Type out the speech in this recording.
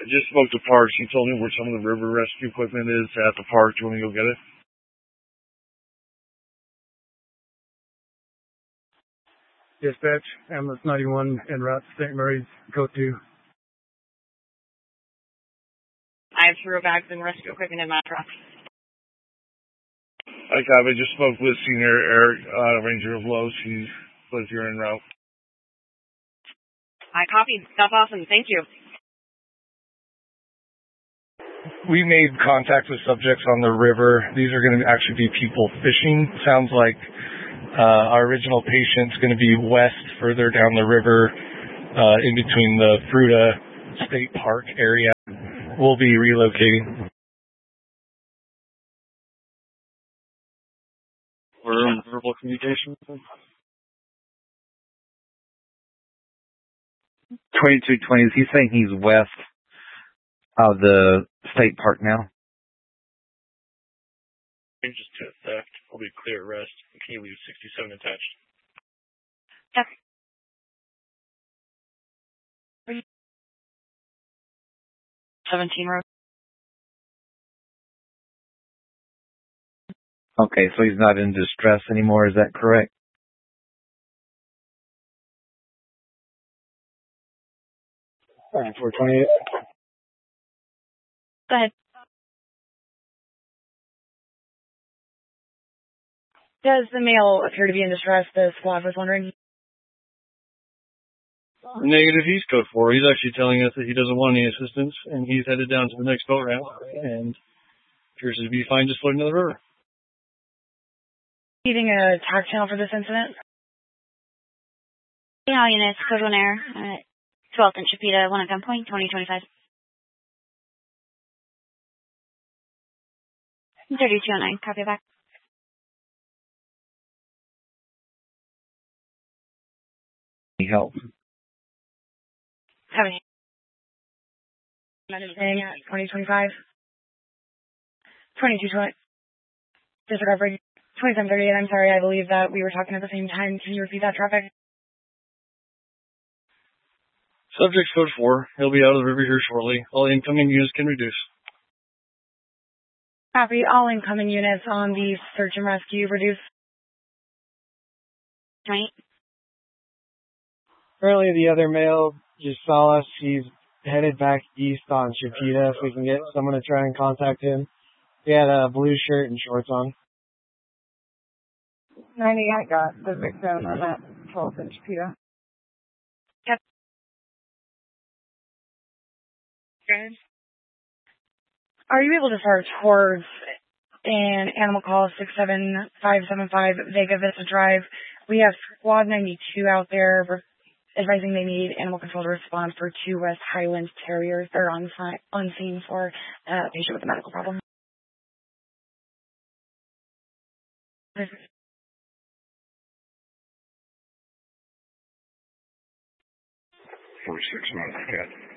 I just spoke to Parks. He told me where some of the river rescue equipment is at the park. Do you want me to go get it? Dispatch, ambulance 91 en route to St. Mary's, code 2. I have 2 bags and rescue equipment in my truck. Hi, Cobb. I just spoke with Senior Eric, Ranger of Lowe's. He says you're en route. I copied. That's awesome. Thank you. We made contact with subjects on the river. These are going to actually be people fishing. Sounds like our original patient's going to be west, further down the river, in between the Fruita State Park area. We'll be relocating. We're in verbal communication with them. 2220, is he saying he's west of the state park now? Changes to theft. Will be clear arrest. Can you leave 67 attached? Yes. 17 road. Okay, so he's not in distress anymore, is that correct? All right, 428. Go ahead. Does the male appear to be in distress? The squad was wondering. Negative. He's code 4. He's actually telling us that he doesn't want any assistance, and he's headed down to the next boat route, and appears to be fine just floating to the river. Receiving a TAC channel for this incident? All units, code 1 air, 12th and Chipeta, 1 at gunpoint, 2025. 3209, copy back. Any help? Copy. Saying at 2025. 2220. Disregard for 2738. I'm sorry, I believe that we were talking at the same time. Can you repeat that traffic? Subject's code 4. He'll be out of the river here shortly. All incoming units can reduce. Copy. All incoming units on the search and rescue reduce. 20. Currently, the other male just saw us. He's headed back east on Chipeta. If we can get someone to try and contact him. He had a blue shirt and shorts on. 90, I got the victim on that 12th and Chipeta. Yep. Good. Are you able to start towards an animal call 67575 Vega Vista Drive? We have Squad 92 out there advising they need animal control to respond for 2 West Highland Terriers. They're on scene for a patient with a medical problem. 46 months, yeah.